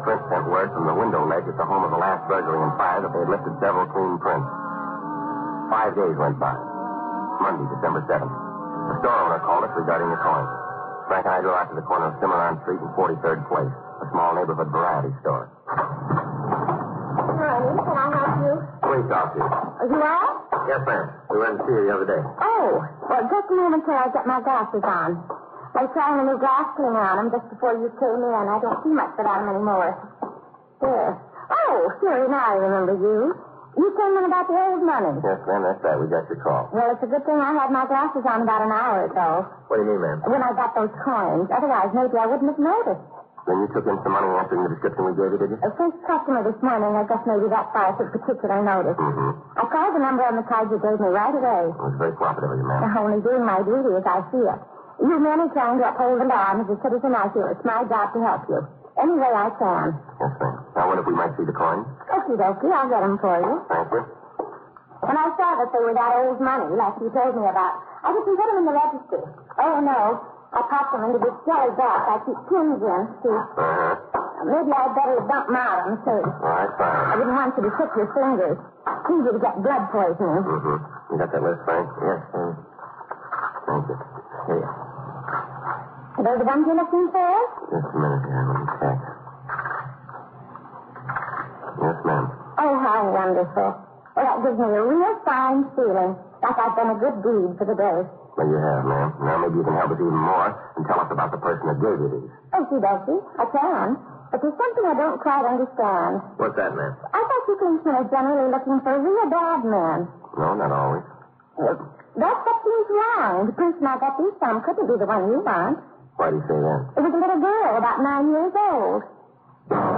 Prince sent word from the window ledge at the home of the last burglary and fire that they had lifted several clean prints. 5 days went by. Monday, December 7th. The store owner called us regarding the coin. Frank and I drove out to the corner of Cimarron Street and 43rd Place, a small neighborhood variety store. Honey, can I help you? Police officer. Are you all? Yes, ma'am. We went to see you the other day. Oh, well, just a moment till I get my glasses on. I was trying a new glass cleaner on them just before you came in. I don't see much without them anymore. There. Oh, sure, now I remember you. You came in about the old money. Yes, ma'am, that's right. We got your call. Well, it's a good thing I had my glasses on about an hour ago. What do you mean, ma'am? When I got those coins. Otherwise, maybe I wouldn't have noticed. Then you took in some money answering the description we gave you, did you? The first customer this morning, I guess maybe that's why I took particular notice. Mm-hmm. I called the number on the card you gave me right away. It was very cooperative of you, ma'am. I'm only doing my duty as I see it. You men are trying to uphold the law, and as a citizen, I feel it's my job to help you. Any way I can. Yes, ma'am. Now, when if we might see the coins? Okie dokie, I'll get them for you. Thank you. When I saw that they were that old money, like you told me about, I didn't put them in the register. Oh, no. I popped them into this jelly box I keep pins in, see. Uh-huh. Maybe I'd better dump them out on the safe. All right, fine. I didn't want you to prick your fingers. It's easy to get blood poisoning. Mm-hmm. You got that list, Frank? Yes, sir. Thank you. Here. Are those the ones you're looking for? Just a minute here. Let me check. Yes, ma'am. Oh, how wonderful. Well, that gives me a real fine feeling, like I've done a good deed for the day. Well, you have, ma'am. Now maybe you can help us even more and tell us about the person that gave you these. Okie dokie. I can. But there's something I don't quite understand. What's that, ma'am? I thought you policemen are generally looking for real bad men. No, not always. That's what seems wrong. The person I got these from couldn't be the one you want. Why do you say that? It was a little girl about 9 years old.